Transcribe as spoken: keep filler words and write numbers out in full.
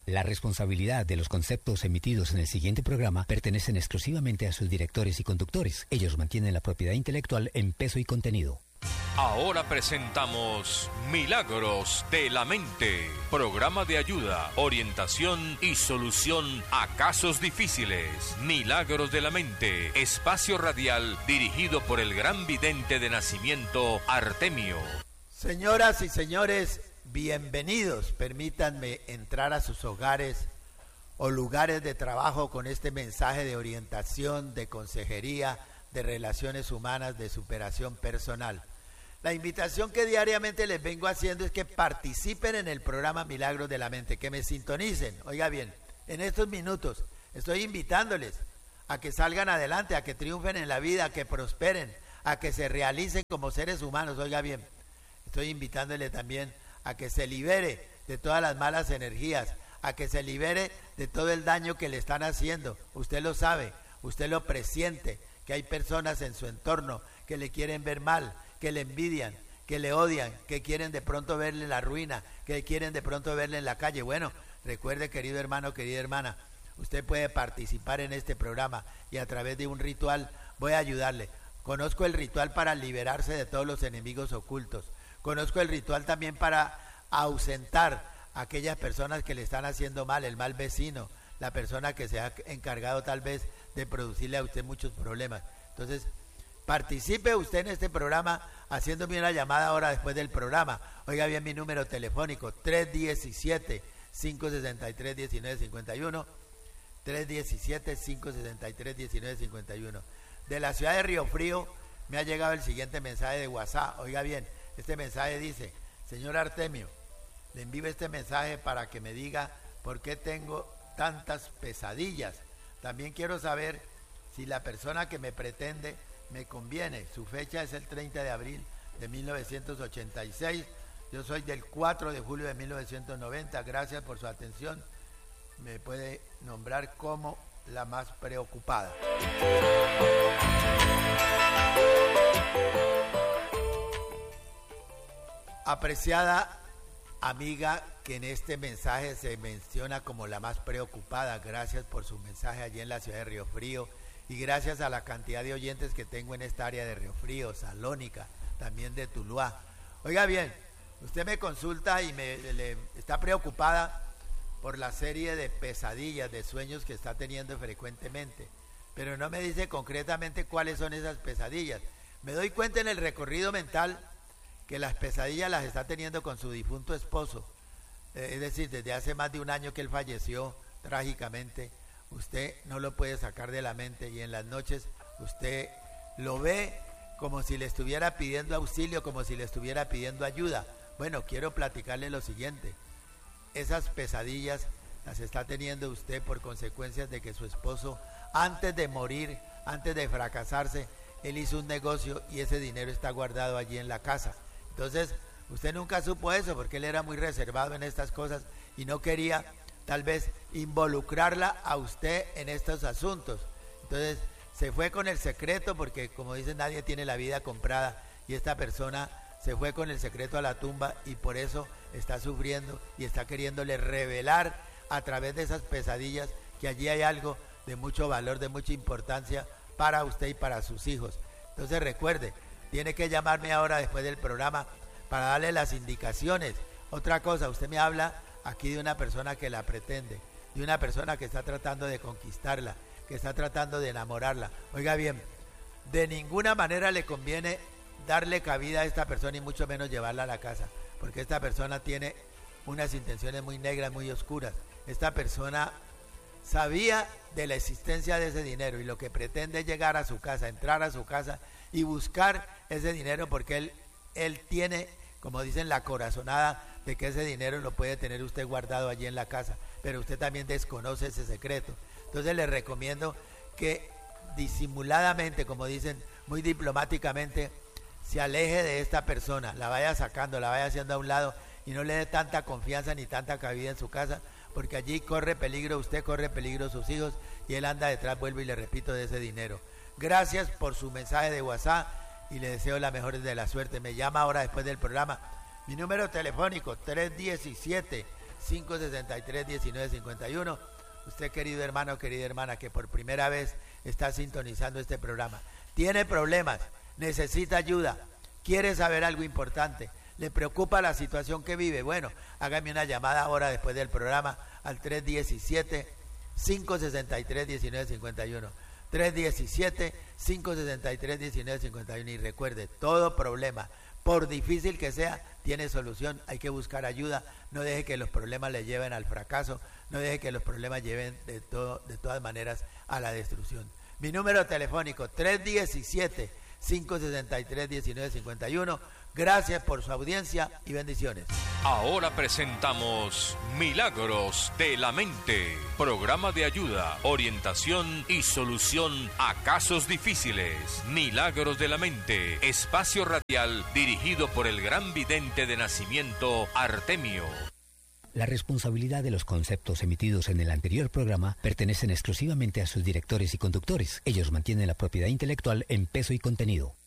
La responsabilidad de los conceptos emitidos en el siguiente programa pertenecen exclusivamente a sus directores y conductores. Ellos mantienen la propiedad intelectual en peso y contenido. Ahora presentamos Milagros de la Mente, programa de ayuda, orientación y solución a casos difíciles. Milagros de la Mente, espacio radial dirigido por el gran vidente de nacimiento Artemio. Señoras y señores, bienvenidos. Permítanme entrar a sus hogares o lugares de trabajo con este mensaje de orientación, de consejería, de relaciones humanas, de superación personal. La invitación que diariamente les vengo haciendo es que participen en el programa Milagros de la Mente, que me sintonicen. Oiga bien, en estos minutos estoy invitándoles a que salgan adelante, a que triunfen en la vida, a que prosperen, a que se realicen como seres humanos. Oiga bien, estoy invitándole también a que se libere de todas las malas energías, a que se libere de todo el daño que le están haciendo. Usted lo sabe, usted lo presiente, que hay personas en su entorno que le quieren ver mal, que le envidian, que le odian, que quieren de pronto verle la ruina, que quieren de pronto verle en la calle. Bueno, recuerde, querido hermano, querida hermana, usted puede participar en este programa y a través de un ritual voy a ayudarle. Conozco el ritual para liberarse de todos los enemigos ocultos. Conozco el ritual también para ausentar a aquellas personas que le están haciendo mal, el mal vecino, la persona que se ha encargado tal vez de producirle a usted muchos problemas. Entonces, participe usted en este programa haciéndome una llamada ahora después del programa. Oiga bien mi número telefónico, tres uno siete, cinco seis tres, uno nueve cinco uno, tres uno siete, cinco seis tres, uno nueve cinco uno. De la ciudad de Río Frío me ha llegado el siguiente mensaje de WhatsApp. Oiga bien, este mensaje dice: señor Artemio, le envío este mensaje para que me diga por qué tengo tantas pesadillas. También quiero saber si la persona que me pretende me conviene. Su fecha es el treinta de abril de mil novecientos ochenta y seis. Yo soy del cuatro de julio de mil novecientos noventa. Gracias por su atención. Me puede nombrar como la más preocupada. Apreciada amiga que en este mensaje se menciona como la más preocupada, gracias por su mensaje allí en la ciudad de Río Frío y gracias a la cantidad de oyentes que tengo en esta área de Río Frío, Salónica, también de Tuluá. Oiga bien, usted me consulta y me le, está preocupada por la serie de pesadillas, de sueños que está teniendo frecuentemente, pero no me dice concretamente cuáles son esas pesadillas. Me doy cuenta en el recorrido mental que las pesadillas las está teniendo con su difunto esposo, eh, es decir, desde hace más de un año que él falleció trágicamente. Usted no lo puede sacar de la mente y en las noches usted lo ve como si le estuviera pidiendo auxilio, como si le estuviera pidiendo ayuda. Bueno, quiero platicarle lo siguiente: esas pesadillas las está teniendo usted por consecuencias de que su esposo, antes de morir, antes de fracasarse, él hizo un negocio y ese dinero está guardado allí en la casa. Entonces, usted nunca supo eso porque él era muy reservado en estas cosas y no quería tal vez involucrarla a usted en estos asuntos. Entonces, se fue con el secreto porque, como dicen, nadie tiene la vida comprada y esta persona se fue con el secreto a la tumba y por eso está sufriendo y está queriéndole revelar a través de esas pesadillas que allí hay algo de mucho valor, de mucha importancia para usted y para sus hijos. Entonces recuerde, tiene que llamarme ahora después del programa para darle las indicaciones. Otra cosa, usted me habla aquí de una persona que la pretende, de una persona que está tratando de conquistarla, que está tratando de enamorarla. Oiga bien, de ninguna manera le conviene darle cabida a esta persona y mucho menos llevarla a la casa, porque esta persona tiene unas intenciones muy negras, muy oscuras. Esta persona sabía de la existencia de ese dinero y lo que pretende es llegar a su casa, entrar a su casa y buscar ese dinero porque él, él tiene, como dicen, la corazonada de que ese dinero lo puede tener usted guardado allí en la casa, pero usted también desconoce ese secreto. Entonces le recomiendo que disimuladamente, como dicen, muy diplomáticamente, se aleje de esta persona, la vaya sacando, la vaya haciendo a un lado y no le dé tanta confianza ni tanta cabida en su casa, porque allí corre peligro usted, corre peligro sus hijos y él anda detrás, vuelvo y le repito, de ese dinero. Gracias por su mensaje de WhatsApp y le deseo la mejor de la suerte. Me llama ahora después del programa. Mi número telefónico tres uno siete, cinco sesenta y tres, diecinueve cincuenta y uno. Usted, querido hermano, querida hermana, que por primera vez está sintonizando este programa, tiene problemas, necesita ayuda, quiere saber algo importante, le preocupa la situación que vive. Bueno, hágame una llamada ahora después del programa al tres diecisiete, cinco sesenta y tres, diecinueve cincuenta y uno. tres diecisiete, cinco sesenta y tres, diecinueve cincuenta y uno. Y recuerde, todo problema, por difícil que sea, tiene solución. Hay que buscar ayuda. No deje que los problemas le lleven al fracaso. No deje que los problemas lleven de, todo, de todas maneras a la destrucción. Mi número telefónico, tres diecisiete, cinco sesenta y tres, diecinueve cincuenta y uno. Gracias por su audiencia y bendiciones. Ahora presentamos Milagros de la Mente, programa de ayuda, orientación y solución a casos difíciles. Milagros de la Mente, espacio radial dirigido por el gran vidente de nacimiento Artemio. La responsabilidad de los conceptos emitidos en el anterior programa pertenecen exclusivamente a sus directores y conductores. Ellos mantienen la propiedad intelectual en peso y contenido.